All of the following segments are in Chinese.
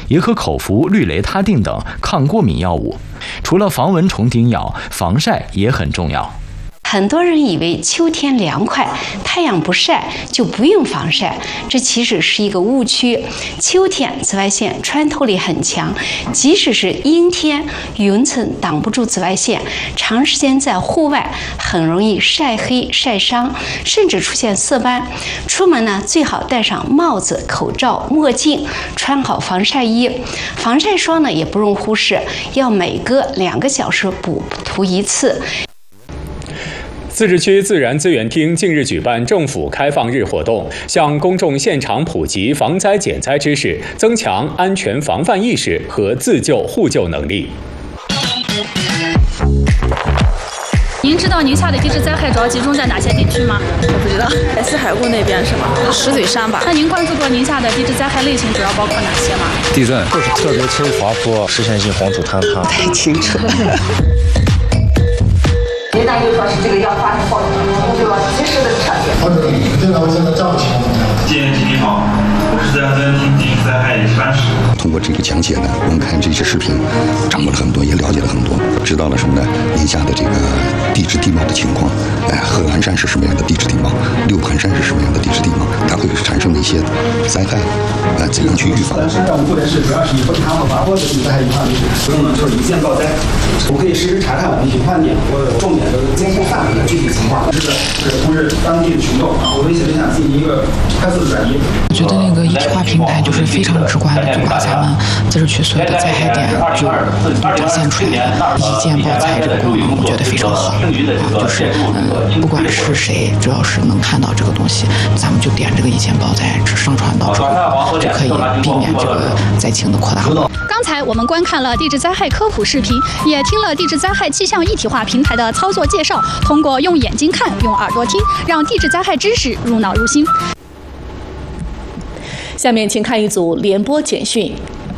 也可口服氯雷他定等抗过敏药物。除了防蚊虫叮咬，防晒也很重要。 很多人以为秋天凉快，太阳不晒就不用防晒，这其实是一个误区。秋天紫外线穿透力很强，即使是阴天，云层挡不住紫外线，长时间在户外很容易晒黑、晒伤，甚至出现色斑。出门呢，最好戴上帽子、口罩、墨镜，穿好防晒衣。防晒霜呢，也不容忽视，要每隔2个小时补涂一次。 自治区自然资源厅近日举办政府开放日活动，向公众现场普及防灾减灾知识，增强安全防范意识和自救互救能力。 您知道宁夏的地质灾害主要集中在哪些地区吗？ 我不知道，西海固那边是吗？石嘴山吧。 那您关注过宁夏的地质灾害类型主要包括哪些吗？ 地震就是特别轻滑坡、实现性黄土坍塌。 太清楚了。 您那就说是这个要发生报警，就要及时的撤离。 现在我现在这样的情况怎么样？ 建议你好，我是自然资源厅地质灾害山史。 通过这个讲解呢，我们看这些视频，掌握了很多，也了解了很多，知道了什么呢？宁夏的这个地质地貌的情况，贺兰山是什么样的地质地貌，六盘山是什么样的地质地貌，它会产生的一些灾害，怎样去预防？ 是让我们部队是主要是以风塌和滑坡的地质灾害隐患为主，不用呢就是一线报灾，我可以实时查看我们隐患点或者重点的监控范围的具体情况，是通知当地的群众，然后威胁对象进行一个快速的转移。 我觉得那个一体化平台就是非常直观的就把咱们自治区所有的灾害点就展现出来了，一键报灾这个功能我觉得非常好就是不管是谁，只要是能看到这个东西，咱们就点这个一键报灾，上传到之后就可以避免这个灾情的扩大。 刚才我们观看了地质灾害科普视频，也听了地质灾害气象一体化平台的操作介绍，通过用眼睛看，用耳朵听，让地质灾害知识入脑入心。 下面请看一组联播简讯。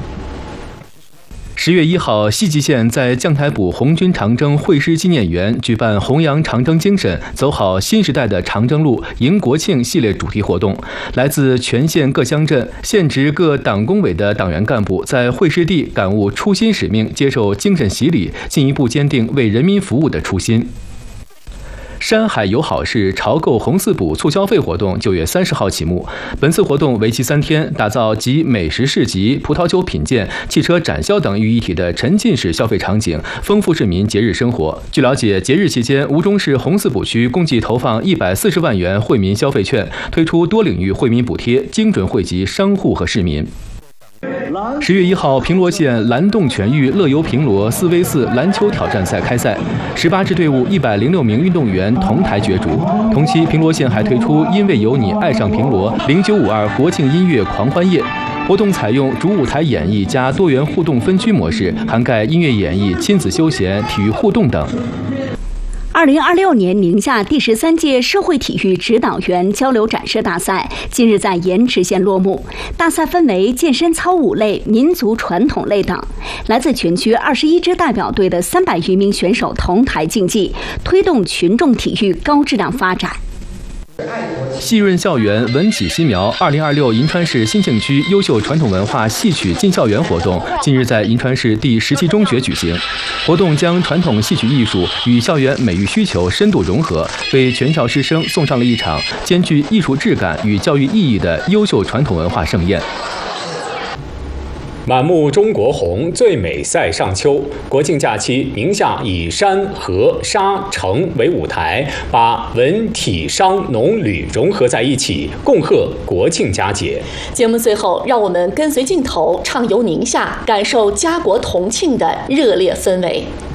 10月1号，西吉县在将台堡红军长征会师纪念园举办弘扬长征精神，走好新时代的长征路迎国庆系列主题活动。来自全县各乡镇、县直各党工委的党员干部在会师地感悟初心使命，接受精神洗礼，进一步坚定为人民服务的初心。山海友好市潮购红四补促消费活动9月30号启幕。本次活动为期3天，打造集美食市集、葡萄酒品鉴、汽车展销等于一体的沉浸式消费场景，丰富市民节日生活。据了解，节日期间，吴忠市红四补区共计投放140万元惠民消费券，推出多领域惠民补贴，精准惠及商户和市民。10月1号，平罗县蓝洞全域乐游平罗4v4篮球挑战赛开赛，18支队伍106名运动员同台角逐。同期，平罗县还推出因为有你爱上平罗0952国庆音乐狂欢夜。活动采用主舞台演绎加多元互动分区模式，涵盖音乐演绎、亲子休闲、体育互动等。 2026年宁夏第13届社会体育指导员交流展示大赛今日在盐池县落幕。大赛分为健身操舞类、民族传统类等，来自全区21支代表队的300余名选手同台竞技，推动群众体育高质量发展。 细润校园，文起新苗。2026银川市新庆区优秀传统文化戏曲进校园活动近日在银川市第17中学举行。活动将传统戏曲艺术与校园美育需求深度融合，为全校师生送上了一场兼具艺术质感与教育意义的优秀传统文化盛宴。满目中国红，最美赛上秋。国庆假期，宁夏以山河沙城为舞台，把文体商农旅融合在一起，共贺国庆佳节。 节目最后，让我们跟随镜头畅游宁夏，感受家国同庆的热烈氛围。